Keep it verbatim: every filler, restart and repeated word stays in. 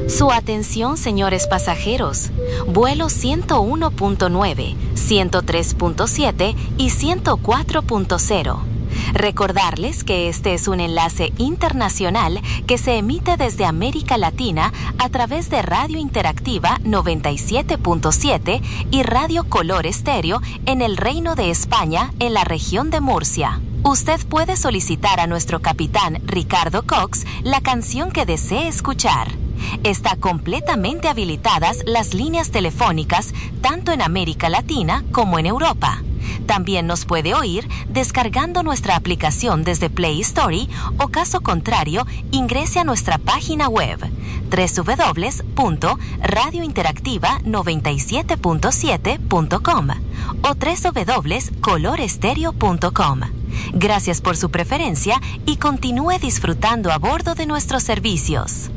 Su atención, señores pasajeros. Vuelo ciento uno punto nueve, ciento tres punto siete y ciento cuatro punto cero. Recordarles que este es un enlace internacional que se emite desde América Latina a través de Radio Interactiva noventa y siete punto siete y Radio Color Estéreo en el Reino de España, en la región de Murcia. Usted puede solicitar a nuestro capitán Ricardo Cox la canción que desee escuchar. Está completamente habilitadas las líneas telefónicas tanto en América Latina como en Europa. También nos puede oír descargando nuestra aplicación desde Play Store o, caso contrario, ingrese a nuestra página web doble u doble u doble u punto radio interactiva noventa y siete punto siete punto com o doble u doble u doble u punto color estéreo punto com. Gracias por su preferencia y continúe disfrutando a bordo de nuestros servicios.